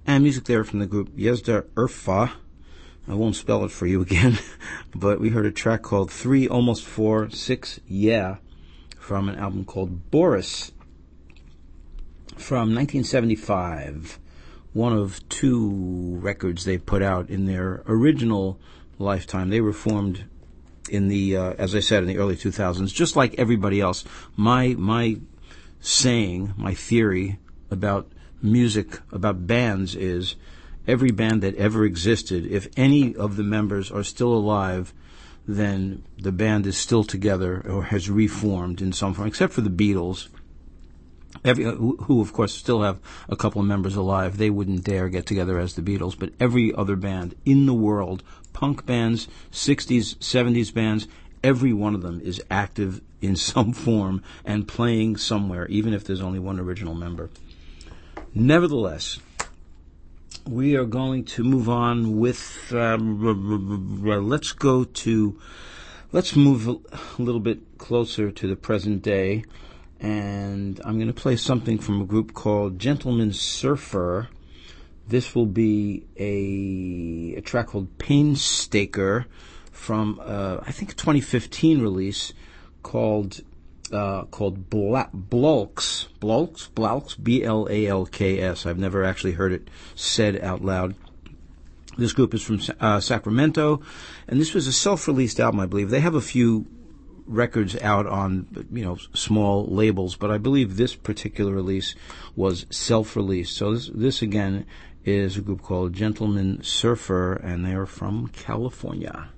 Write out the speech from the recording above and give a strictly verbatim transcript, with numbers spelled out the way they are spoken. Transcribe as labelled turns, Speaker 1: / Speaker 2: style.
Speaker 1: And music there from the group Yezda Urfa. I won't spell it for you again, but we heard a track called Three, Almost Four, Six, Yeah, from an album called Boris from nineteen seventy-five. One of two records they put out in their original lifetime. They were formed in the, uh, as I said, in the early two thousands, just like everybody else. My, my saying, my theory about music, about bands is every band that ever existed, if any of the members are still alive, then the band is still together or has reformed in some form, except for the Beatles. Every, who, of course, still have a couple of members alive. They wouldn't dare get together as the Beatles, but every other band in the world, punk bands, sixties, seventies bands, every one of them is active in some form and playing somewhere, even if there's only one original member. Nevertheless, we are going to move on with, um, let's go to, let's move a little bit closer to the present day. And I'm going to play something from a group called Gentleman Surfer. This will be a, a track called Painstaker from, uh, I think, a twenty fifteen release called uh, called Bla- Blolks. Blolks? Blolks? B L A L K S. I've never actually heard it said out loud. This group is from uh, Sacramento, and this was a self-released album, I believe. They have a few records out on, you know, small labels, but I believe this particular release was self-released. So this, this again is a group called Gentleman Surfer, and they are from California.